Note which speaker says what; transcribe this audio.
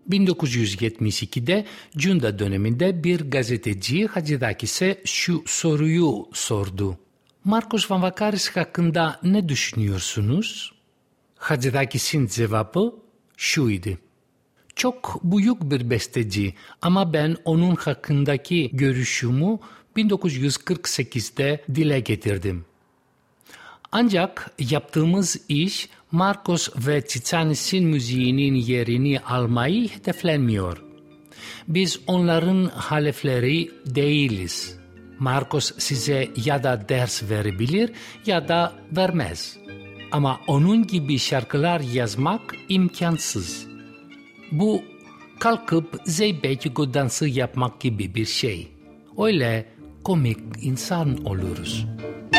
Speaker 1: 1972'de Cunda döneminde bir gazeteci Hacıdakis'e şu soruyu sordu. Marcos Van Vakaris hakkında ne düşünüyorsunuz? Hacıdakis'in cevabı şuydu. Çok büyük bir besteci ama ben onun hakkındaki görüşümü 1948'de dile getirdim. Ancak yaptığımız iş Marcos ve Çiçanis'in müziğinin yerini almayı hedeflenmiyor. Biz onların halefleri değiliz. Marcos size ya da ders verebilir ya da vermez. Ama onun gibi şarkılar yazmak imkansız. Bu kalkıp Zeybek dansı yapmak gibi bir şey. Öyle komik insan oluruz.